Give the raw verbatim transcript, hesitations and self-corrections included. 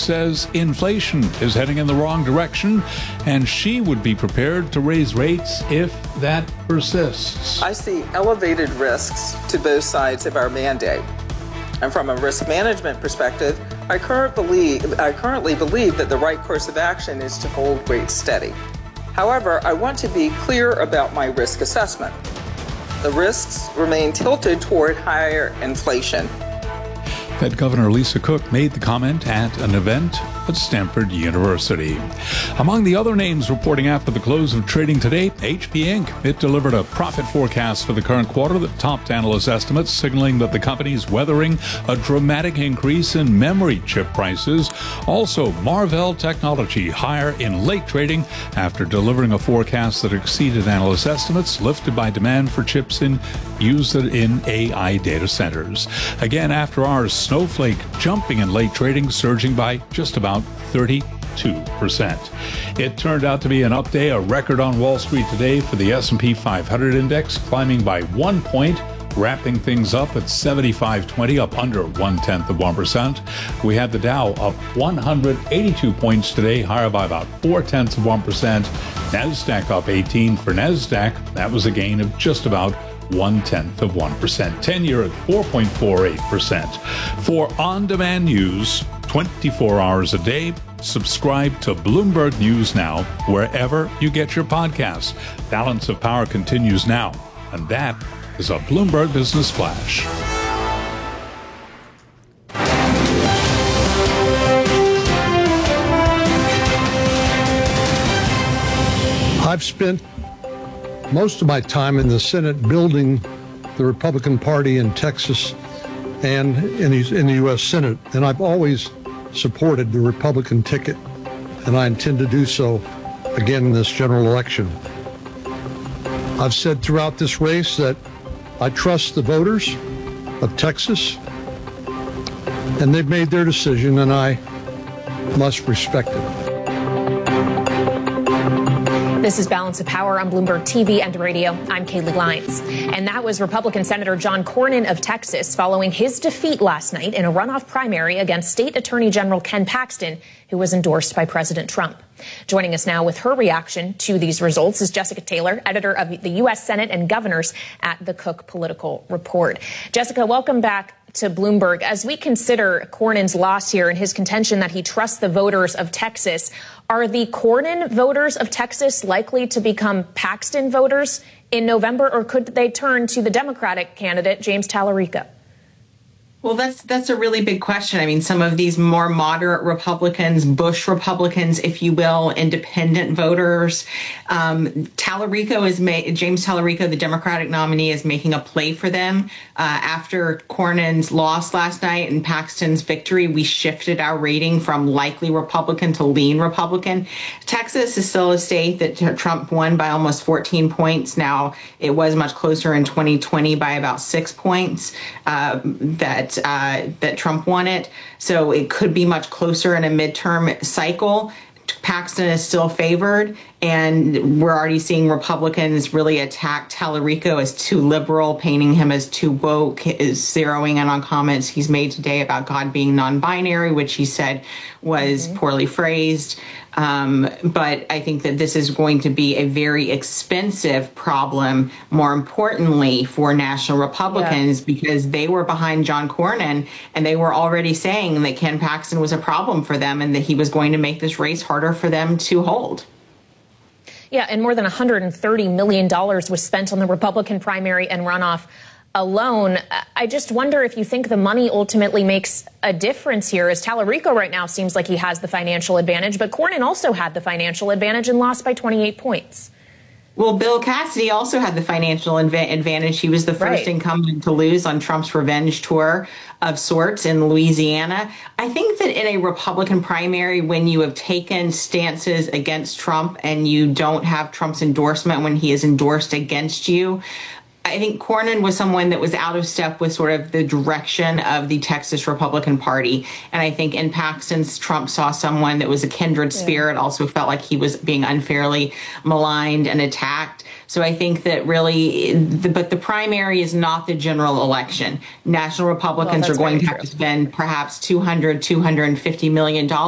says inflation is heading in the wrong direction, and she would be prepared to raise rates if that persists. I see elevated risks to both sides of our mandate. And from a risk management perspective, I, current believe, I currently believe that the right course of action is to hold rates steady. However, I want to be clear about my risk assessment. The risks remain tilted toward higher inflation. Fed Governor Lisa Cook made the comment at an event at Stanford University. Among the other names reporting after the close of trading today, H P Incorporated. It delivered a profit forecast for the current quarter that topped analyst estimates, signaling that the company is weathering a dramatic increase in memory chip prices. Also, Marvell Technology higher in late trading after delivering a forecast that exceeded analyst estimates, lifted by demand for chips in used in A I data centers. Again, after hours, Snowflake jumping in late trading, surging by just about thirty-two percent. It turned out to be an up day, a record on Wall Street today for the S and P five hundred index, climbing by one point, wrapping things up at seventy-five twenty, up under one-tenth of one percent. We had the Dow up one hundred eighty-two points today, higher by about four-tenths of one percent. NASDAQ up eighteen. For NASDAQ, that was a gain of just about one-tenth of one percent. ten-year at four point four eight percent. For on-demand news, twenty-four hours a day, subscribe to Bloomberg News Now wherever you get your podcasts. Balance of Power continues now, and that is a Bloomberg Business Flash. I've spent most of my time in the Senate building the Republican Party in Texas and in the, in the U S Senate, and I've always supported the Republican ticket, and I intend to do so again in this general election. I've said throughout this race that I trust the voters of Texas, and they've made their decision, and I must respect it. This is Balance of Power on Bloomberg T V and radio. I'm Kaylee Lyons. And that was Republican Senator John Cornyn of Texas following his defeat last night in a runoff primary against State Attorney General Ken Paxton, who was endorsed by President Trump. Joining us now with her reaction to these results is Jessica Taylor, editor of the U S Senate and Governors at the Cook Political Report. Jessica, welcome back to Bloomberg. As we consider Cornyn's loss here and his contention that he trusts the voters of Texas, are the Cornyn voters of Texas likely to become Paxton voters in November, or could they turn to the Democratic candidate, James Tallarico? Well, that's that's a really big question. I mean, some of these more moderate Republicans, Bush Republicans, if you will, independent voters. Um, Tallarico is ma- James Tallarico, the Democratic nominee, is making a play for them. Uh, after Cornyn's loss last night and Paxton's victory, we shifted our rating from likely Republican to lean Republican. Texas is still a state that Trump won by almost fourteen points. Now, it was much closer in twenty twenty by about six points. Uh, that Uh, that Trump won it. So it could be much closer in a midterm cycle. Paxton is still favored, and we're already seeing Republicans really attack Tallarico as too liberal, painting him as too woke, is zeroing in on comments he's made today about God being non-binary, which he said was mm-hmm. poorly phrased. Um, but I think that this is going to be a very expensive problem, more importantly, for national Republicans, yeah. because they were behind John Cornyn, and they were already saying that Ken Paxton was a problem for them and that he was going to make this race harder for them to hold. Yeah, and more than one hundred thirty million dollars was spent on the Republican primary and runoff alone. I just wonder if you think the money ultimately makes a difference here, as Tallarico right now seems like he has the financial advantage, but Cornyn also had the financial advantage and lost by twenty-eight points. Well, Bill Cassidy also had the financial inv- advantage. He was the first right. incumbent to lose on Trump's revenge tour of sorts in Louisiana. I think that in a Republican primary, when you have taken stances against Trump and you don't have Trump's endorsement when he is endorsed against you, I think Cornyn was someone that was out of step with sort of the direction of the Texas Republican Party. And I think in Paxton's, Trump saw someone that was a kindred spirit, yeah. also felt like he was being unfairly maligned and attacked. So I think that really, the, but the primary is not the general election. National Republicans well, are going to have true. to spend perhaps two hundred, two hundred fifty million dollars